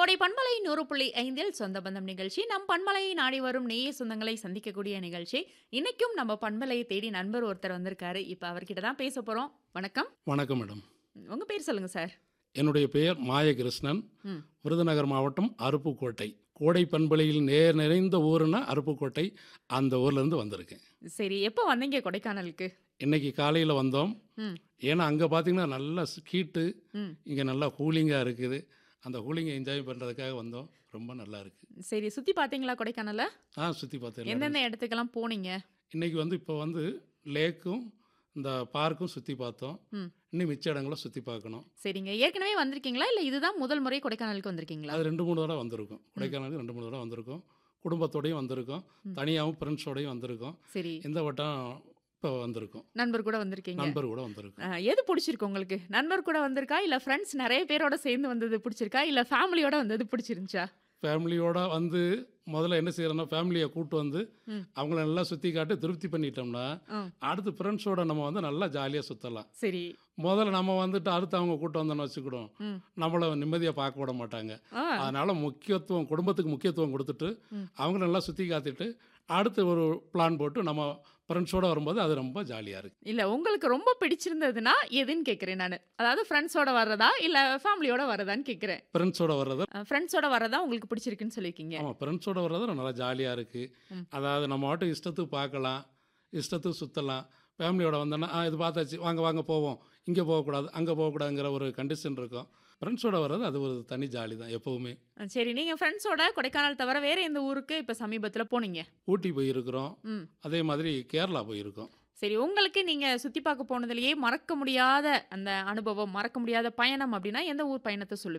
கோடை பண்பலை 100.5 சொந்த பந்தம் நிகழ்ச்சி. நம் பண்பலையை நாடி வரும் நேய சொந்தங்களை சந்திக்கக்கூடிய நிகழ்ச்சி. இன்னைக்கும் நம்ம பண்பலையை தேடி நண்பர் ஒருத்தர் வந்திருக்காரு. இப்ப அவர்கிட்ட தான் பேச போறோம். வணக்கம். வணக்கம் மேடம். உங்க பேர் சொல்லுங்க சார். என்னுடைய பெயர் மாயகிருஷ்ணன். ம். விருதுநகர் மாவட்டம் அருப்புக்கோட்டை. கோடை பண்பலையில் நேர் நிறைந்த ஊருன்னா அருப்புக்கோட்டை. அந்த ஊர்லேருந்து வந்திருக்கேன். சரி, எப்போ வந்தீங்க கொடைக்கானலுக்கு? இன்னைக்கு காலையில் வந்தோம். ம். ஏன்னா அங்கே பார்த்தீங்கன்னா நல்லா ஹீட்டு, ம். இங்கே நல்லா கூலிங்காக இருக்குது. அந்த கூலிங்கை என்ஜாய் பண்ணுறதுக்காக வந்தோம். ரொம்ப நல்லா இருக்குது. சரி, சுத்தி பாத்தீங்களா கொடைக்கானல? சுற்றி பார்த்தேன். எந்தெந்த இடத்துக்கெல்லாம் போனீங்க? இன்னைக்கு இப்போ லேக்கும் இந்த பார்க்கும் சுற்றி பார்த்தோம். ம். இன்னும் மிச்ச இடங்களை சுற்றி பார்க்கணும். சரிங்க. ஏற்கனவே வந்திருக்கீங்களா இல்ல இதுதான் முதல் முறை கொடைக்கானலுக்கு வந்திருக்கீங்களா? அது 2-3 தடவை வந்திருக்கோம். கொடைக்கானலுக்கு 2-3 தடவை வந்திருக்கோம். குடும்பத்தோடையும் வந்திருக்கோம். தனியாகவும் ஃப்ரெண்ட்ஸோடையும் வந்திருக்கோம். சரி. இந்த வட்டம் இப்போ வந்திருக்கோம். நண்பர் கூட வந்திருக்கீங்க. நண்பர் கூட வந்திருக்கோம். எது பிடிச்சிருக்கு உங்களுக்கு? நண்பர் கூட வந்திருக்கா இல்ல ஃப்ரெண்ட்ஸ் நிறைய பேரோட சேர்ந்து வந்தது பிடிச்சிருக்கா இல்ல ஃபேமிலியோட வந்தது பிடிச்சிருந்துச்சா? ஃபேமிலியோட முதல்ல என்ன செய்யறோம்னா ஃபேமிலியை கூட்டு வந்து ம். அவங்கள நல்லா சுற்றி காட்டி திருப்தி பண்ணிட்டோம்னா ம். அடுத்து ஃப்ரெண்ட்ஸோட நம்ம நல்லா ஜாலியாக சுற்றலாம். சரி. முதல்ல நம்ம அடுத்து அவங்க கூட்டு வந்தோன்னு வச்சுக்கிடும், ம். நம்மளை நிம்மதியாக பார்க்க விட மாட்டாங்க. ஆ. அதனால குடும்பத்துக்கு முக்கியத்துவம் கொடுத்துட்டு ம். அவங்கள நல்லா சுற்றி காத்திட்டு அடுத்து ஒரு பிளான் போட்டு நம்ம ஃப்ரெண்ட்ஸோட வரும்போது அது ரொம்ப ஜாலியாக இருக்குது. இல்ல உங்களுக்கு ரொம்ப பிடிச்சிருந்ததுன்னா எதுன்னு கேக்குறேன் நானு. அதாவது ஃப்ரெண்ட்ஸோட வர்றதா இல்ல ஃபேமிலியோட வர்றதான்னு கேக்குறேன். ஃப்ரெண்ட்ஸோட வர்றது. ஃப்ரெண்ட்ஸோட வர்றதா உங்களுக்கு பிடிச்சிருக்குன்னு சொல்லிருக்கீங்க. ஆமாம், ஃப்ரெண்ட்ஸோட வர்றது நல்லா ஜாலியாக இருக்குது. ம். அதாவது நம்ம பாட்டுக்கு இஷ்டத்துக்கு பார்க்கலாம், இஷ்டத்துக்கு சுற்றலாம். ஃபேமிலியோட வந்தோன்னா இது பார்த்தாச்சு, வாங்க போவோம், இங்கே போகக்கூடாது அங்கே போகக்கூடாதுங்கிற ஒரு கண்டிஷன் இருக்கும். ஃப்ரெண்ட்ஸோட வர்றது அது ஒரு தனி ஜாலி தான் எப்போவுமே. சரி, நீங்க ஃப்ரெண்ட்ஸோட கொடைக்கானல் தவிர வேற எந்த ஊருக்கு இப்ப சமீபத்துல போனீங்க? ஊட்டி போயிருக்கிறோம். ம். அதே மாதிரி கேரளா போயிருக்கோம். சரி, உங்களுக்கு நீங்க சுத்தி பார்க்க போனதுலயே மறக்க முடியாத அந்த அனுபவம், மறக்க முடியாத பயணம் அப்படின்னா எந்த ஊர் பயணத்தை சொல்லுவீங்க?